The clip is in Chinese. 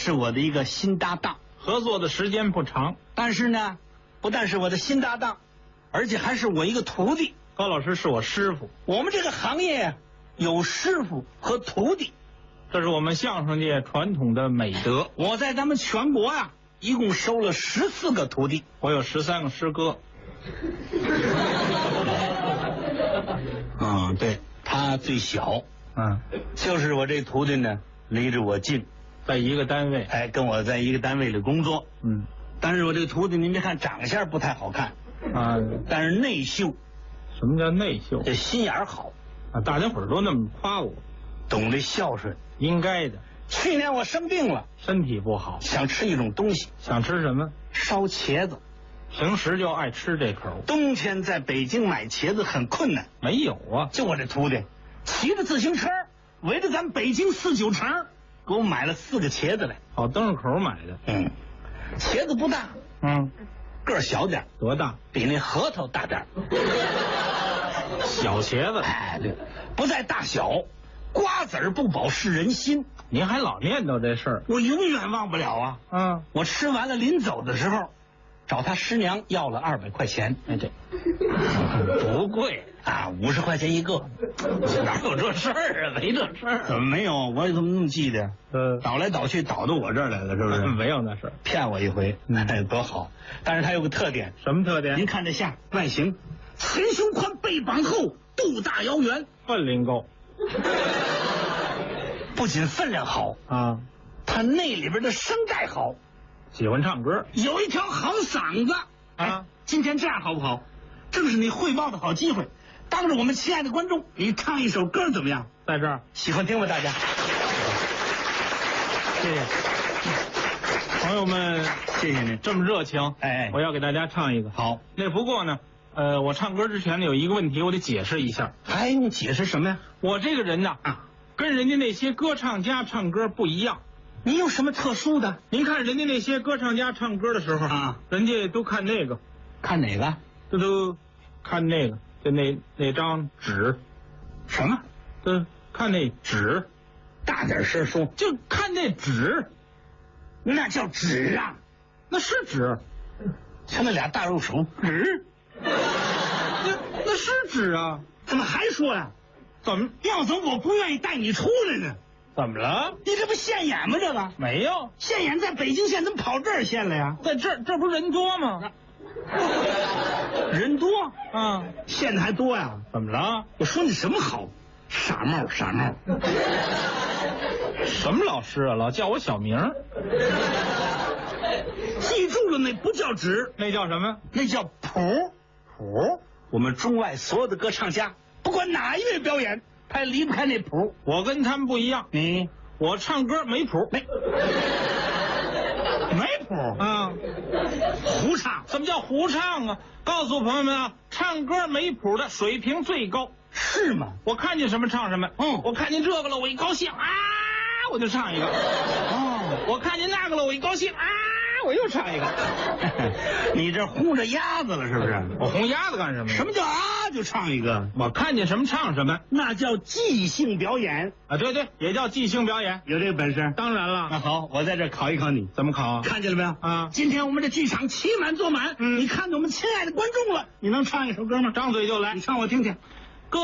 是我的一个新搭档， 合作的时间不长， 但是呢，不但是我的新搭档，而且还是我一个徒弟。 高老师是我师傅， 我们这个行业呀，有师傅和徒弟， 这是我们相声界传统的美德。 我在咱们全国啊，一共收了14个徒弟， 我有13个师哥。 对，他最小，就是我这徒弟呢，离着我近， 在一个单位， 跟我在一个单位里工作，但是我这个徒弟，您别看长相不太好看，但是内秀。 什么叫内秀？ 这心眼好大家伙都那么夸我， 懂得孝顺， 应该的。 去年我生病了， 身体不好， 想吃一种东西， 想吃什么？ 烧茄子。 平时就爱吃这口。 冬天在北京买茄子很困难， 没有啊。 就我这徒弟，骑着自行车围着咱北京49城，给我买了4个茄子来。 好，灯市口买的。 茄子不大，个儿小点。 多大？ 比那核桃大点。 小茄子。 对，不在大小，瓜子儿不饱是人心。 您还老念叨这事儿， 我永远忘不了啊。我吃完了，临走的时候，找他师娘要了200块钱。 这不贵 50块钱一个。 哪有这事儿啊？没这事儿。 怎么没有？我怎么那么记得？倒来倒去倒到我这儿来了，是不是？ 没有那事儿， 骗我一回，多好。但是他有个特点。 什么特点？ 您看这像外形，前胸宽，背膀厚，肚大腰圆， 分量够。 不仅分量好他那里边的声带好， 喜欢唱歌， 有一条好嗓子今天这样好不好？正是你汇报的好机会，当着我们亲爱的观众，你唱一首歌怎么样？ 在这儿喜欢听吗？大家， 谢谢朋友们， 谢谢您这么热情。我要给大家唱一个。 好， 那不过呢，我唱歌之前呢，有一个问题我得解释一下。 你解释什么呀？ 我这个人呢跟人家那些歌唱家唱歌不一样。 你有什么特殊的？ 您看人家那些歌唱家唱歌的时候人家都看那个。 看哪个？ 都看那个，就那张纸。 什么？ 都看那纸。 大点声说。 就看那纸。 那叫纸啊。 那是纸。 像那俩大肉手纸。 那是纸啊。 怎么还说呀？ 怎么？ 要走我不愿意带你出来呢。 怎么了？ 你这不现眼吗？这个没有现眼，在北京县怎么跑这儿现了呀？ 在这不是人多吗？ 人多现在还多呀？ 怎么了？ 我说你什么好？傻帽。 什么老师啊？老叫我小名。 记住了，那不叫纸， 那叫什么？ 那叫谱。我们中外所有的歌唱家，不管哪一位表演，他也离不开那谱。 我跟他们不一样，我唱歌没谱， 没谱胡唱。 什么叫胡唱啊？告诉朋友们唱歌没谱的水平最高。 是吗？ 我看见什么唱什么。我看见这个了，我一高兴我就唱一个。我看见那个了，我一高兴我又唱一个。 你这轰着鸭子了是不是？ 我轰鸭子干什么？ 什么叫就唱一个？ 我看见什么唱什么， 那叫即兴表演对，也叫即兴表演。 有这个本事？ 当然了。 那好，我在这考一考你。 怎么考？ 看见了没有今天我们这剧场期满坐满，你看见我们亲爱的观众了，你能唱一首歌吗？ 张嘴就来， 你唱我听听。